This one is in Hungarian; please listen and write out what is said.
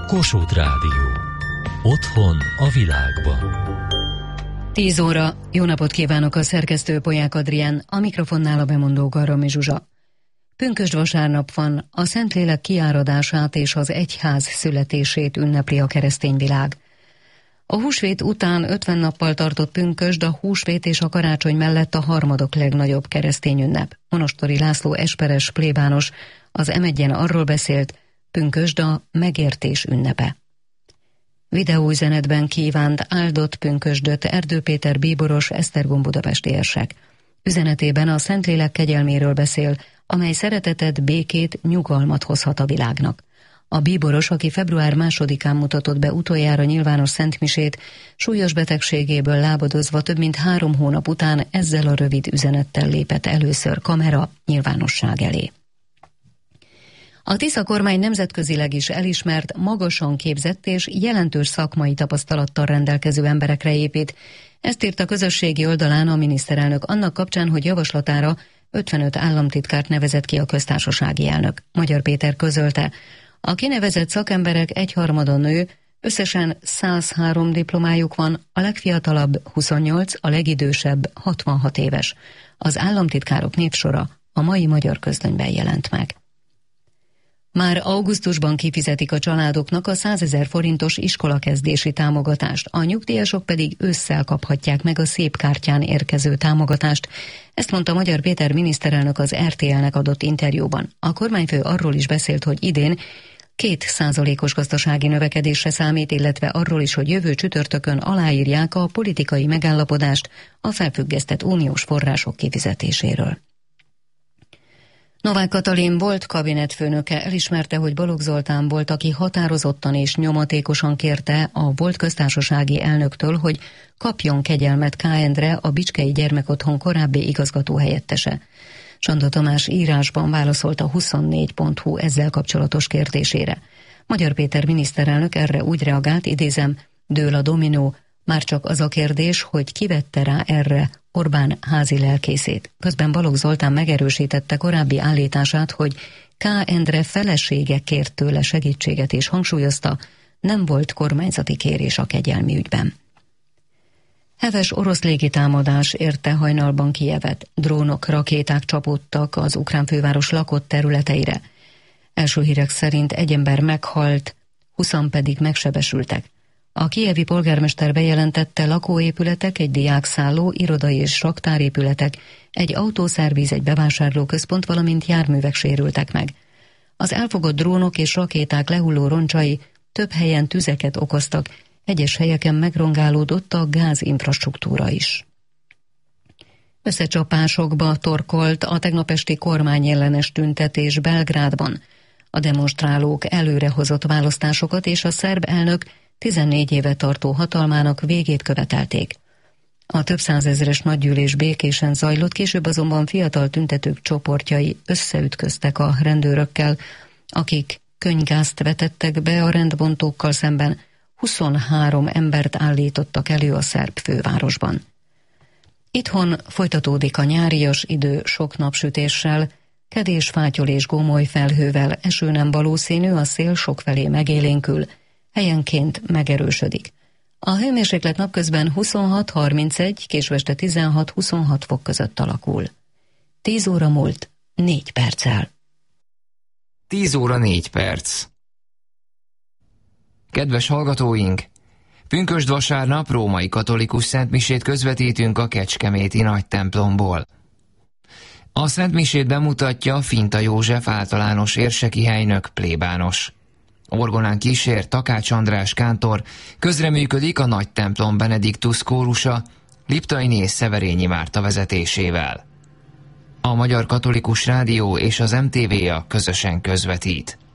Kossuth Rádió. Otthon a világban. 10 óra. Jó napot kívánok, a szerkesztő Polyák Adrián, a mikrofonnál a bemondó Garami Zsuzsa. Pünkösd vasárnap van, a Szentlélek kiáradását és az egyház születését ünnepli a keresztény világ. A húsvét után 50 nappal tartott pünkösd a húsvét és a karácsony mellett a harmadik legnagyobb keresztény ünnep. Monostori László esperes plébános az M1-en arról beszélt, pünkösd a megértés ünnepe. Videóüzenetben kívánt áldott pünkösdöt Erdő Péter bíboros, Esztergom budapesti érsek. Üzenetében a Szentlélek kegyelméről beszél, amely szeretetet, békét, nyugalmat hozhat a világnak. A bíboros, aki február 2-án mutatott be utoljára nyilvános szentmisét, súlyos betegségéből lábadozva több mint 3 hónap után ezzel a rövid üzenettel lépett először kamera nyilvánosság elé. A Tisza kormány nemzetközileg is elismert, magasan képzett és jelentős szakmai tapasztalattal rendelkező emberekre épít. Ezt írt a közösségi oldalán a miniszterelnök annak kapcsán, hogy javaslatára 55 államtitkárt nevezett ki a köztársasági elnök. Magyar Péter közölte, a kinevezett szakemberek 1/3 nő, összesen 103 diplomájuk van, a legfiatalabb 28, a legidősebb 66 éves. Az államtitkárok névsora a mai Magyar Közlönyben jelent meg. Már augusztusban kifizetik a családoknak a 100 000 forintos iskolakezdési támogatást, a nyugdíjasok pedig ősszel kaphatják meg a szép kártyán érkező támogatást. Ezt mondta Magyar Péter miniszterelnök az RTL-nek adott interjúban. A kormányfő arról is beszélt, hogy idén 2%-os gazdasági növekedésre számít, illetve arról is, hogy jövő csütörtökön aláírják a politikai megállapodást a felfüggesztett uniós források kifizetéséről. Novák Katalin volt kabinetfőnöke elismerte, hogy Balogh Zoltán volt, aki határozottan és nyomatékosan kérte a volt köztársasági elnöktől, hogy kapjon kegyelmet K. Endre, a Bicskei Gyermekotthon korábbi igazgatóhelyettese. Sanda Tamás írásban válaszolt a 24.hu ezzel kapcsolatos kérdésére. Magyar Péter miniszterelnök erre úgy reagált, idézem, dől a dominó, már csak az a kérdés, hogy ki vette rá erre Orbán házi lelkészét. Közben Balogh Zoltán megerősítette korábbi állítását, hogy K. Endre felesége kért tőle segítséget és hangsúlyozta, nem volt kormányzati kérés a kegyelmi ügyben. Heves orosz légitámadás érte hajnalban Kijevet. Drónok, rakéták csapódtak az ukrán főváros lakott területeire. Első hírek szerint egy ember meghalt, 20 pedig megsebesültek. A kijevi polgármester bejelentette, lakóépületek, egy diákszálló, irodai és raktárépületek, egy autószerviz, egy bevásárlóközpont, valamint járművek sérültek meg. Az elfogott drónok és rakéták lehulló roncsai több helyen tüzeket okoztak, egyes helyeken megrongálódott a gázinfrastruktúra is. Összecsapásokba torkolt a tegnap esti kormányellenes tüntetés Belgrádban. A demonstrálók előrehozott választásokat és a szerb elnök 14 éve tartó hatalmának végét követelték. A több százezres nagygyűlés békésen zajlott, később azonban fiatal tüntetők csoportjai összeütköztek a rendőrökkel, akik könnygázt vetettek be a rendbontókkal szemben, 23 embert állítottak elő a szerb fővárosban. Itthon folytatódik a nyárias idő sok napsütéssel, kevés fátyol és gómoly felhővel, eső nem valószínű, a szél sokfelé megélénkül, helyenként megerősödik. A hőmérséklet napközben 26-31, késő este 16-26 fok között alakul. 10 óra múlt 4 perccel. 10 óra 4 perc. Kedves hallgatóink! Pünkösd vasárnap római katolikus szentmisét közvetítünk a kecskeméti nagy templomból. A szentmisét bemutatja Finta József általános érseki helynök plébános. Orgonán kísér Takács András kántor, közreműködik a nagy templom Benediktus kórusa, Liptai és Szeverényi Márta vezetésével. A Magyar Katolikus Rádió és az MTV-a közösen közvetít.